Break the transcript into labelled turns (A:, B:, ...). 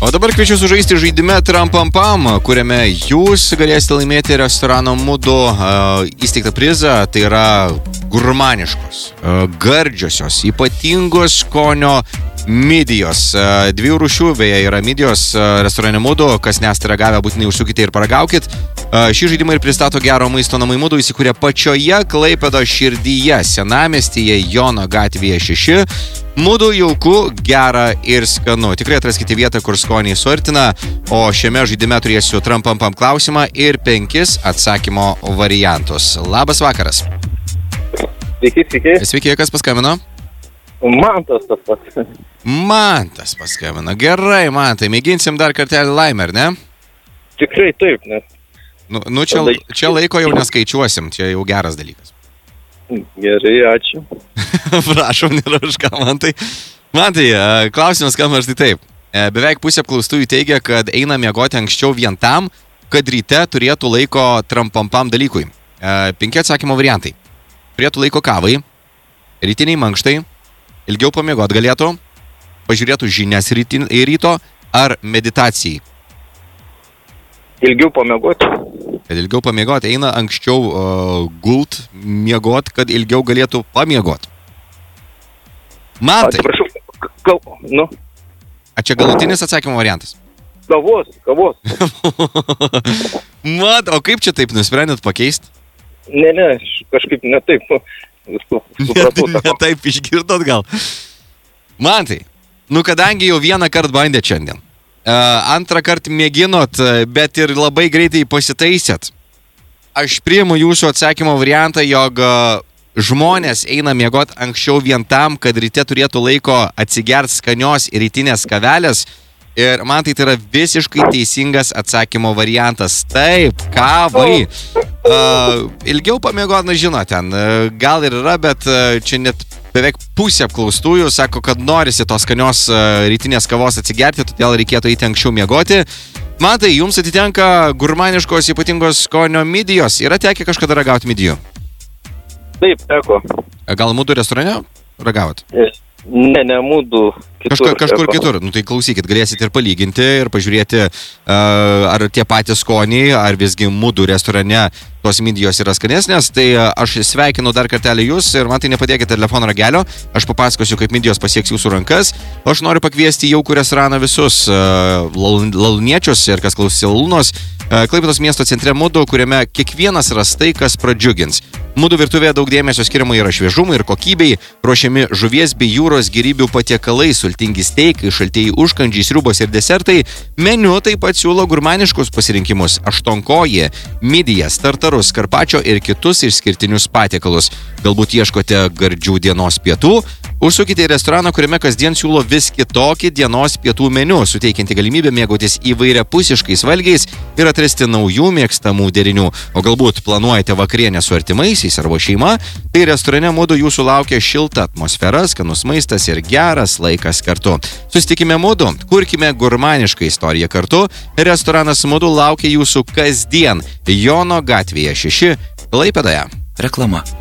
A: O dabar kviečiu sužaisti žaidime Trampampam, kuriame jūs galėsite laimėti restorano Mudu įsteigtą prizą. Tai yra gurmaniškos, gardžiosios, ypatingos skonio midijos. Dviejų rūšių beje yra midijos restorane Mudu. Kas nesate ragavę, būtinai užsukite ir paragaukit. Šį žaidimą ir pristato Gero maisto namai Mudu, įsikūrė pačioje Klaipėdos širdyje, senamiestyje Jono gatvėje 6. Mudu jauku, gera ir skanu. Tikrai atraskite vietą, kur skoniai suartina. O šiame žaidime turėsiu Trampampam klausimą ir 5 atsakymo variantus. Labas vakaras.
B: Sveiki, sveiki.
A: Sveiki, kas paskambino?
B: Mantas tas pats.
A: Mantas paskambino. Gerai, Mantai, mėginsim dar kartelį laimę, ar ne?
B: Tikrai taip, nes.
A: Čia laiko jau neskaičiuosim, čia jau geras dalykas.
B: Gerai, ačiū.
A: Prašom, nėra už ką, Mantai. Mantai, klausimas skamba štai taip. Beveik pusė apklaustųjų teigia, kad eina miegoti anksčiau vien tam, kad ryte turėtų laiko Trampampam dalykui. 5 atsakymo variantai. Turėtų laiko kavai, rytiniai mankštai, ilgiau pamiegoti galėtų, pažiūrėtų žinias ryto ar meditacijai.
B: Ilgiau pamiegoti.
A: Kad ilgiau pamiegoti, eina anksčiau gult, miegot, kad ilgiau galėtų pamiegot. Mantai.
B: Atsiprašau,
A: A čia galutinis atsakymo variantas?
B: Kavos.
A: Mat, o kaip čia taip nusprendėt pakeisti?
B: Ne, kažkaip ne taip. Supratau.
A: Ne taip išgirdot gal. Mantai, kadangi jau vieną kartą bandėt šiandien. Antrą kartą mėginot, bet ir labai greitai pasitaisėt. Aš priimu jūsų atsakymo variantą, jog žmonės eina miegot anksčiau vien tam, kad ryte turėtų laiko atsigert skanios rytinės kavelės. Ir man tai yra visiškai teisingas atsakymo variantas. Taip, kavai. Ilgiau pamiegot, žinot, ten gal ir yra, bet čia net beveik pusė apklaustųjų sako, kad norisi tos skanios rytinės kavos atsigerti, todėl reikėtų eiti anksčiau miegoti. Mantai, jums atitenka gurmaniškos ypatingos skonio midijos. Yra tekę kažkada ragauti midijų?
B: Taip, teko.
A: Gal Mudu restorane ragavot?
B: Ne, Mudu kitur.
A: Kažkur kitur. Tai klausykit, galėsit ir palyginti ir pažiūrėti, ar tie patys skoniai, ar visgi Mudu restorane tos midijos yra skanesnės. Tai aš sveikinu dar kartelį jūs ir man tai nepadėkite telefono ragelio. Aš papasakosiu, kaip midijos pasieks jūsų rankas. Aš noriu pakviesti jaukų restoraną visus lalūniečius ir kas klausys lalūnos. Klaipėdos miesto centre Mudu, kuriame kiekvienas ras tai, kas pradžiugins. Mudu virtuvėje daug dėmesio skiriama yra šviežumui ir kokybei, ruošiami žuvies bei jūros gėrybių patiekalai, sultingi steikai, šaltieji užkandžiai, sriubos ir desertai. Meniu taip pat siūlo gurmaniškus pasirinkimus: aštuonkoji, midijas, tartarus, karpačio ir kitus išskirtinius patiekalus. Galbūt ieškote gardžių dienos pietų? Užsukite į restoraną, kuriame kasdien siūlo vis kitokį dienos pietų meniu, suteikianti galimybę mėgautis įvairiapusiškais valgiais ir atrasti naujų mėgstamų derinių. O galbūt planuojate vakarienę su artimaisiais arba šeima, tai restorane Mudu jūsų laukia šilta atmosfera, skanus maistas ir geras laikas kartu. Susitikime Mudu, kurkime gurmanišką istoriją kartu. Restoranas Mudu laukia jūsų kasdien Jono gatvėje 6 Klaipėdoje.
C: Reklama.